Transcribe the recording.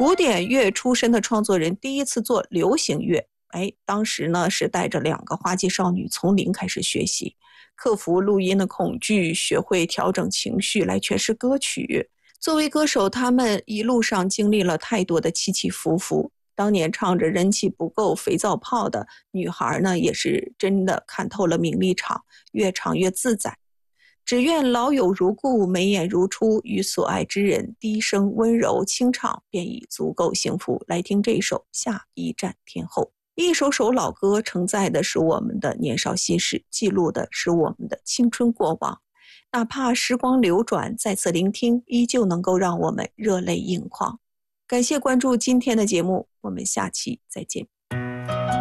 古典乐出身的创作人第一次做流行乐，当时呢是带着2个花季少女从零开始学习，克服录音的恐惧，学会调整情绪来诠释歌曲。作为歌手，他们一路上经历了太多的起起伏伏。当年唱着人气不够肥皂泡的女孩呢，也是真的看透了名利场，越唱越自在。只愿老友如故，眉眼如初，与所爱之人低声温柔轻唱，便已足够幸福。来听这首《下一站天后》。一首首老歌承载的是我们的年少心事，记录的是我们的青春过往。哪怕时光流转，再次聆听，依旧能够让我们热泪盈眶。感谢关注今天的节目，我们下期再见。